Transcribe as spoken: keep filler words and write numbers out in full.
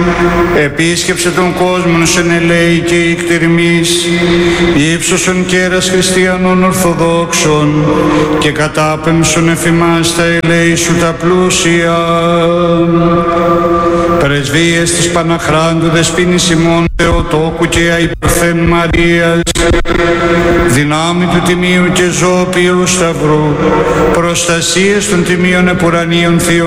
επίσκεψε τον κόσμο εν ελέη και ικτερμής, ύψωσον κέρας χριστιανών ορθοδόξων και κατάπεμψον εφημάς τα ελέη σου τα πλούσια. Πρεσβείες της Παναχράντου Δεσποίνης ημών Θεοτόκου και Αϊπαρθέν Μαρίας, δυνάμει του Τιμίου και Ζώπιου Σταυρού, προστασίες των Τιμίων Επουρανίων Θείων